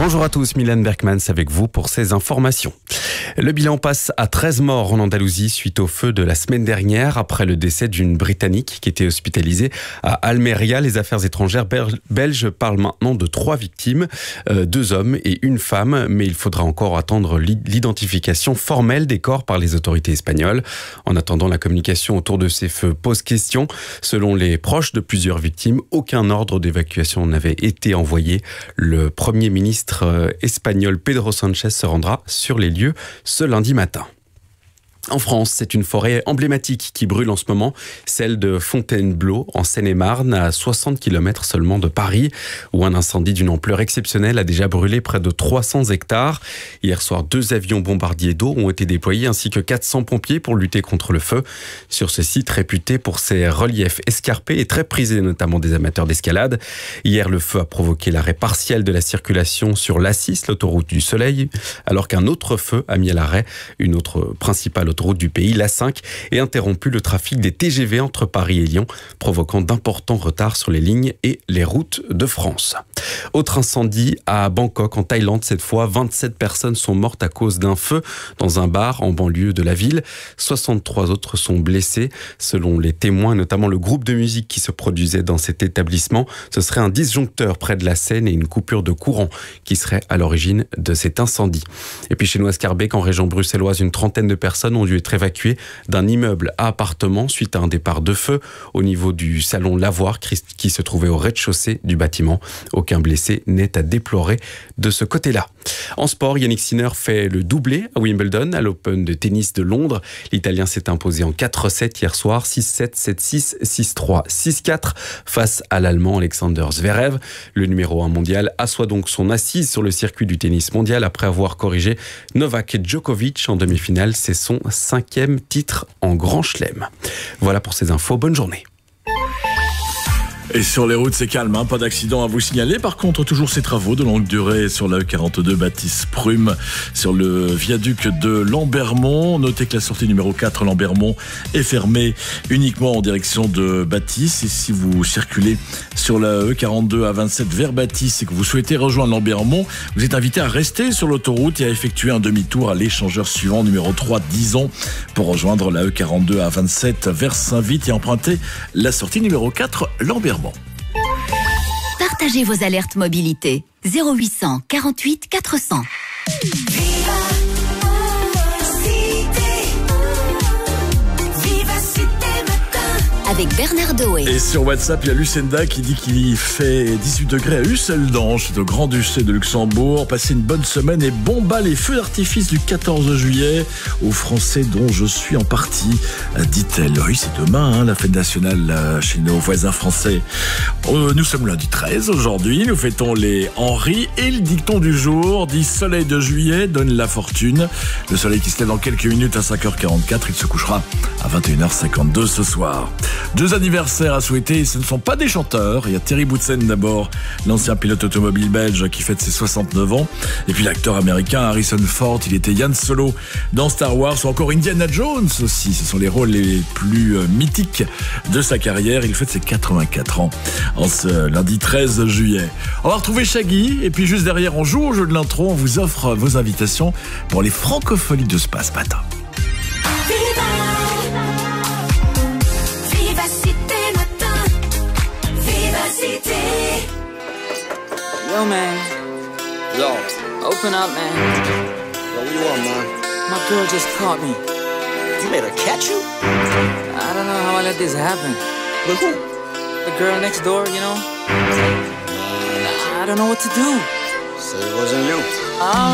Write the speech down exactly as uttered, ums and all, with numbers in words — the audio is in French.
Bonjour à tous, Milan Berkmans avec vous pour ces informations. Le bilan passe à treize morts en Andalousie suite au feu de la semaine dernière après le décès d'une Britannique qui était hospitalisée à Almeria. Les affaires étrangères belges parlent maintenant de trois victimes, euh, deux hommes et une femme, mais il faudra encore attendre l'identification formelle des corps par les autorités espagnoles. En attendant, la communication autour de ces feux pose question. Selon les proches de plusieurs victimes, aucun ordre d'évacuation n'avait été envoyé. Le Premier ministre espagnol Pedro Sánchez se rendra sur les lieux ce lundi matin. En France, c'est une forêt emblématique qui brûle en ce moment, celle de Fontainebleau, en Seine-et-Marne, à soixante kilomètres seulement de Paris, où un incendie d'une ampleur exceptionnelle a déjà brûlé près de trois cents hectares. Hier soir, deux avions bombardiers d'eau ont été déployés, ainsi que quatre cents pompiers pour lutter contre le feu. Sur ce site réputé pour ses reliefs escarpés et très prisé notamment des amateurs d'escalade. Hier, le feu a provoqué l'arrêt partiel de la circulation sur l'A six, l'autoroute du Soleil, alors qu'un autre feu a mis à l'arrêt une autre principale autoroute du pays, l'A cinq, et interrompu le trafic des T G V entre Paris et Lyon, provoquant d'importants retards sur les lignes et les routes de France. Autre incendie à Bangkok, en Thaïlande cette fois. vingt-sept personnes sont mortes à cause d'un feu dans un bar en banlieue de la ville. soixante-trois autres sont blessés. Selon les témoins, notamment le groupe de musique qui se produisait dans cet établissement, ce serait un disjoncteur près de la scène et une coupure de courant qui serait à l'origine de cet incendie. Et puis chez nous à Schaerbeek, en région bruxelloise, une trentaine de personnes ont dû être évacuées d'un immeuble à appartement suite à un départ de feu au niveau du salon Lavoir qui se trouvait au rez-de-chaussée du bâtiment. Aucun blessé n'est à déplorer de ce côté-là. En sport, Yannick Sinner fait le doublé à Wimbledon, à l'Open de tennis de Londres. L'Italien s'est imposé en quatre sept hier soir, six sept, sept six, six trois, six quatre face à l'Allemand Alexander Zverev. Le numéro un mondial assoit donc son assise sur le circuit du tennis mondial après avoir corrigé Novak Djokovic en demi-finale. C'est son cinquième titre en Grand Chelem. Voilà pour ces infos, bonne journée. Et sur les routes, c'est calme, hein, pas d'accident à vous signaler. Par contre, toujours ces travaux de longue durée sur la E quarante-deux Baptiste Prume, sur le viaduc de Lambermont. Notez que la sortie numéro quatre, Lambermont, est fermée uniquement en direction de Baptiste. Et si vous circulez sur la E quarante-deux A vingt-sept vers Baptiste et que vous souhaitez rejoindre Lambermont, vous êtes invité à rester sur l'autoroute et à effectuer un demi-tour à l'échangeur suivant, numéro trois, Dizon, pour rejoindre la E quarante-deux A vingt-sept vers Saint-Vite et emprunter la sortie numéro quatre, Lambermont. Partagez vos alertes mobilité. zéro huit cent quarante-huit quatre cents. Avec Bernard Doé. Et sur WhatsApp, il y a Lucenda qui dit qu'il fait dix-huit degrés à Husseldonche, de Grand-Duché de Luxembourg. Passez une bonne semaine et bon bal les feux d'artifice du quatorze juillet aux Français dont je suis en partie, dit-elle. Oui, c'est demain, hein, la fête nationale chez nos voisins français. Euh, nous sommes lundi treize aujourd'hui, nous fêtons les Henri et le dicton du jour dit soleil de juillet donne la fortune. Le soleil qui se lève dans quelques minutes à cinq heures quarante-quatre, il se couchera à vingt et une heures cinquante-deux ce soir. Deux anniversaires à souhaiter, ce ne sont pas des chanteurs. Il y a Thierry Boutsen d'abord, l'ancien pilote automobile belge qui fête ses soixante-neuf ans. Et puis l'acteur américain Harrison Ford, il était Han Solo dans Star Wars, ou encore Indiana Jones aussi. Ce sont les rôles les plus mythiques de sa carrière. Il fête ses quatre-vingt-quatre ans en ce lundi treize juillet. On va retrouver Shaggy, et puis juste derrière, on joue au jeu de l'intro. On vous offre vos invitations pour les francopholies de Spa ce matin. Yo, man. Yo. Open up, man. Yo, what you want, man? My girl just caught me. You made her catch you? I don't know how I let this happen. But who? The girl next door, you know? I don't know what to do. So it wasn't you. Oh.